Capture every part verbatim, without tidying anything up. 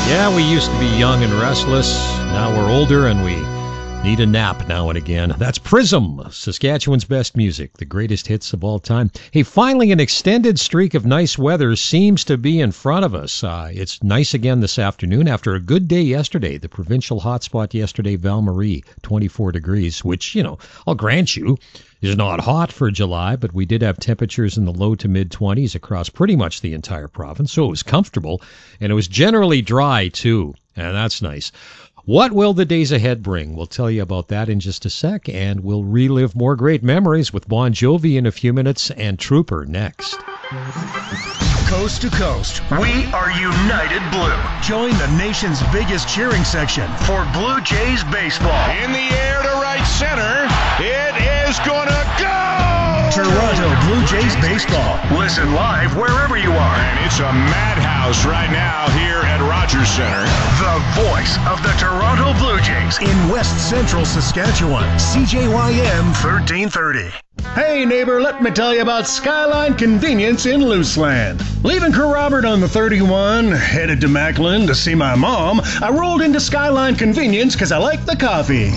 Yeah, we used to be young and restless. Now we're older and we need a nap now and again. That's Prism, Saskatchewan's best music, the greatest hits of all time. Hey, finally, an extended streak of nice weather seems to be in front of us. Uh, it's nice again this afternoon after a good day yesterday. The provincial hotspot yesterday, Val-Marie, twenty-four degrees, which, you know, I'll grant you, is not hot for July, but we did have temperatures in the low to mid-twenties across pretty much the entire province, so it was comfortable, and it was generally dry, too, and that's nice. What will the days ahead bring? We'll tell you about that in just a sec, and we'll relive more great memories with Bon Jovi in a few minutes and Trooper next. Coast to coast, we are United Blue. Join the nation's biggest cheering section for Blue Jays baseball. In the air to right center, it is gonna go! Toronto Blue Jays baseball. Listen live wherever you are. And it's a madhouse right now here at Rogers Center. The voice of the Toronto Blue Jays in West Central Saskatchewan. C J Y M thirteen thirty. Hey neighbor, let me tell you about Skyline Convenience in Luceland. Leaving Kerrobert on the thirty-one, headed to Macklin to see my mom, I rolled into Skyline Convenience because I like the coffee.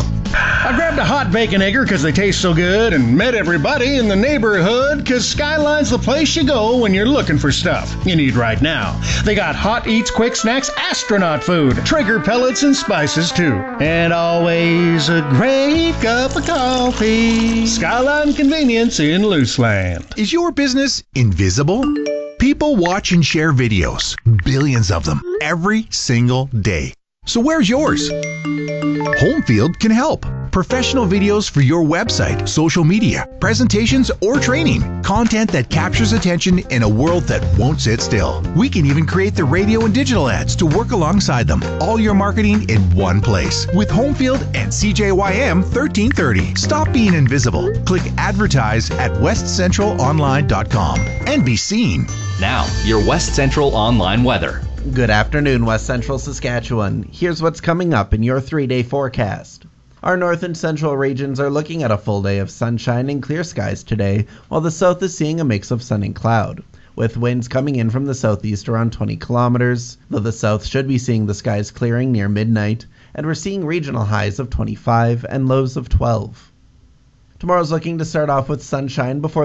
I grabbed a hot bacon egger because they taste so good and met everybody in the neighborhood because Skyline's the place you go when you're looking for stuff you need right now. They got hot eats, quick snacks, astronaut food, Traeger pellets and spices too. And always a great cup of coffee. Skyline Convenience in Luceland. Is your business invisible? People watch and share videos, billions of them, every single day. So where's yours? Homefield can help. Professional videos for your website, social media, presentations, or training. Content that captures attention in a world that won't sit still. We can even create the radio and digital ads to work alongside them. All your marketing in one place. With Homefield and C J Y M thirteen thirty. Stop being invisible. Click advertise at west central online dot com and be seen. Now, your West Central Online weather. Good afternoon, West Central Saskatchewan. Here's what's coming up in your three-day forecast. Our north and central regions are looking at a full day of sunshine and clear skies today, while the south is seeing a mix of sun and cloud, with winds coming in from the southeast around twenty kilometers, though the south should be seeing the skies clearing near midnight, and we're seeing regional highs of twenty-five and lows of twelve. Tomorrow's looking to start off with sunshine before